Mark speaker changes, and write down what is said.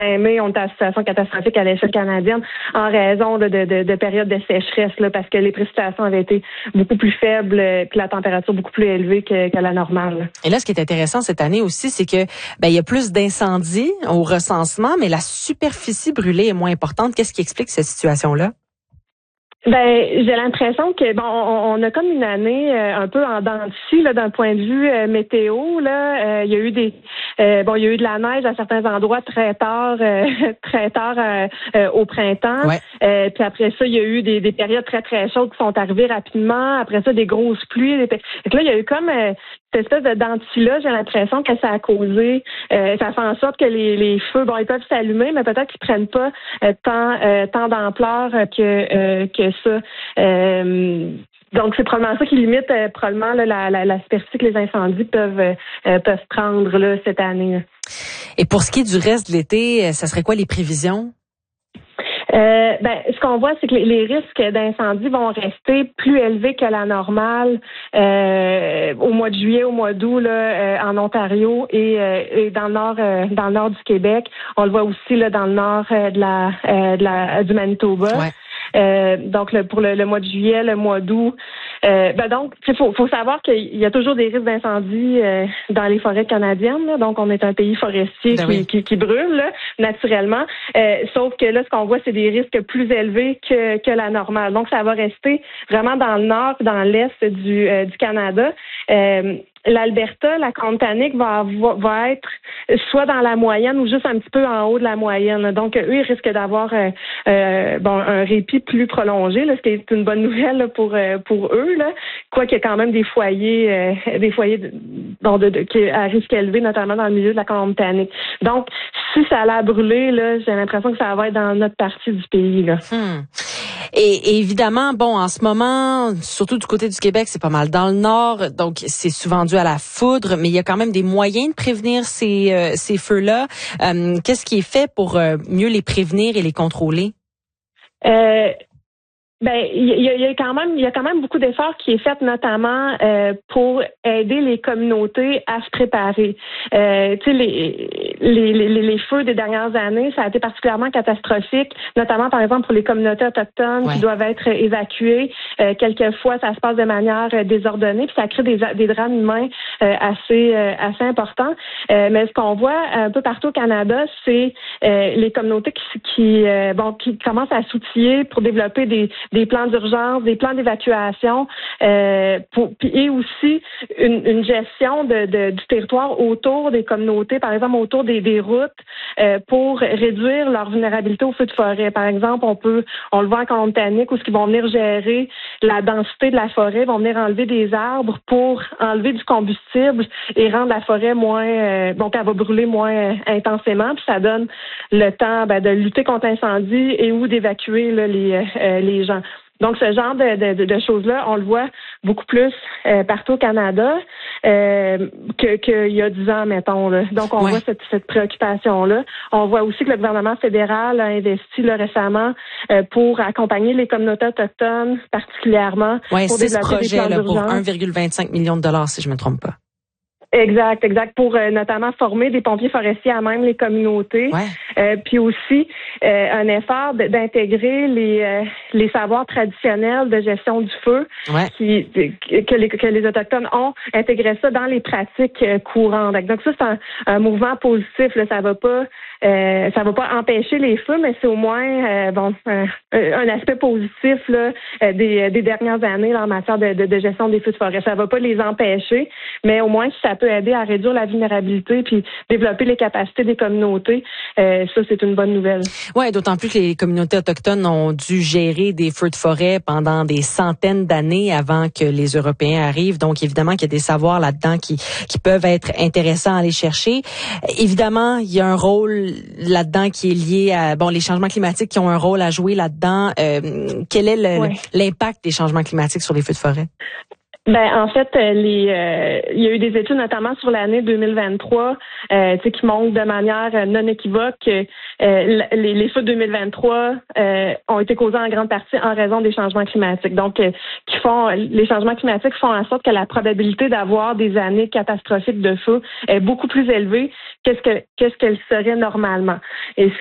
Speaker 1: mai, on est en situation catastrophique à l'échelle canadienne en raison de périodes de sécheresse, là, parce que les précipitations avaient été beaucoup plus faibles puis la température beaucoup plus élevée que la normale. Là.
Speaker 2: Et là, ce qui est intéressant cette année aussi, c'est que il y a plus d'incendies au recensement, mais la superficie brûlée est moins importante. Qu'est-ce qui explique cette situation-là?
Speaker 1: J'ai l'impression que on a comme une année un peu en dents de scie là d'un point de vue météo là. Il y a eu il y a eu de la neige à certains endroits très tard au printemps.
Speaker 2: Ouais.
Speaker 1: Puis après ça, il y a eu des périodes très très chaudes qui sont arrivées rapidement. Après ça, des grosses pluies. Donc là, il y a eu comme cette espèce de dents de scie-là. J'ai l'impression que ça a causé, ça fait en sorte que les feux, ils peuvent s'allumer, mais peut-être qu'ils prennent pas tant d'ampleur que ça. Donc, c'est probablement ça qui limite probablement là, la superficie que les incendies peuvent prendre là, cette année. Là.
Speaker 2: Et pour ce qui est du reste de l'été, ça serait quoi les prévisions?
Speaker 1: Ce qu'on voit, c'est que les risques d'incendie vont rester plus élevés que la normale au mois de juillet, au mois d'août là, en Ontario et dans le nord du Québec. On le voit aussi là dans le nord du Manitoba.
Speaker 2: Ouais.
Speaker 1: Donc pour le mois de juillet, le mois d'août. Donc, il faut savoir qu'il y a toujours des risques d'incendie dans les forêts canadiennes. Là. Donc, on est un pays forestier qui brûle là, naturellement. Sauf que là, ce qu'on voit, c'est des risques plus élevés que la normale. Donc, ça va rester vraiment dans le nord, dans l'est du Canada. L'Alberta, la Colombie-Britannique va être soit dans la moyenne ou juste un petit peu en haut de la moyenne. Donc, eux, ils risquent d'avoir un répit plus prolongé, là, ce qui est une bonne nouvelle là, pour eux. Là. Quoiqu'il y a quand même des foyers qui à risque élevé, notamment dans le milieu de la Colombie-Britannique. Donc, si ça allait brûler, là, j'ai l'impression que ça va être dans notre partie du pays. Là.
Speaker 2: Et évidemment, en ce moment, surtout du côté du Québec, c'est pas mal dans le nord, donc c'est souvent dû à la foudre, mais il y a quand même des moyens de prévenir ces feux-là. Qu'est-ce qui est fait pour mieux les prévenir et les contrôler?
Speaker 1: Il y a quand même beaucoup d'efforts qui est fait notamment pour aider les communautés à se préparer. Tu sais les feux des dernières années, ça a été particulièrement catastrophique, notamment par exemple pour les communautés autochtones qui doivent être évacuées. Quelquefois, ça se passe de manière désordonnée, puis ça crée des drames humains assez importants. Mais ce qu'on voit un peu partout au Canada, c'est les communautés qui commencent à s'outiller pour développer des plans d'urgence, des plans d'évacuation, et aussi une gestion du territoire autour des communautés, par exemple autour des routes, pour réduire leur vulnérabilité aux feux de forêt. Par exemple, on le voit en Colombie-Britannique où ils vont venir gérer la densité de la forêt, vont venir enlever des arbres pour enlever du combustible et rendre la forêt moins, qu'elle va brûler moins intensément, puis ça donne le temps de lutter contre l'incendie et ou d'évacuer là, les gens. Donc, ce genre de choses-là, on le voit beaucoup plus partout au Canada qu'il y a 10 ans, mettons. Là. Donc, on voit cette préoccupation-là. On voit aussi que le gouvernement fédéral a investi là, récemment pour accompagner les communautés autochtones, particulièrement.
Speaker 2: Pour
Speaker 1: 6
Speaker 2: projets là, pour 1,25 million de dollars, si je me trompe pas.
Speaker 1: Exact. Pour notamment former des pompiers forestiers à même les communautés. Puis aussi un effort d'intégrer les savoirs traditionnels de gestion du feu que les Autochtones ont, intégrer ça dans les pratiques courantes. Donc ça, c'est un mouvement positif. Là. Ça va pas empêcher les feux, mais c'est au moins un aspect positif là, des dernières années là, en matière de gestion des feux de forêt. Ça va pas les empêcher, mais au moins si ça peut aider à réduire la vulnérabilité puis développer les capacités des communautés, ça c'est une bonne nouvelle.
Speaker 2: Ouais, d'autant plus que les communautés autochtones ont dû gérer des feux de forêt pendant des centaines d'années avant que les Européens arrivent. Donc évidemment qu'il y a des savoirs là-dedans qui peuvent être intéressants à aller chercher. Évidemment, il y a un rôle là-dedans qui est lié à les changements climatiques qui ont un rôle à jouer là-dedans. Quel est l'impact des changements climatiques sur les feux de forêt?
Speaker 1: En fait, il y a eu des études notamment sur l'année 2023 qui montrent de manière non équivoque que les feux de 2023 ont été causés en grande partie en raison des changements climatiques. Donc, les changements climatiques font en sorte que la probabilité d'avoir des années catastrophiques de feu est beaucoup plus élevée qu'est-ce qu'elle serait normalement. Et